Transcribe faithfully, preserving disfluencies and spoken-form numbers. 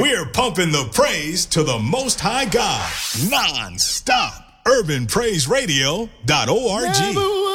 We're pumping the praise to the Most High God, non-stop. urban praise radio dot org.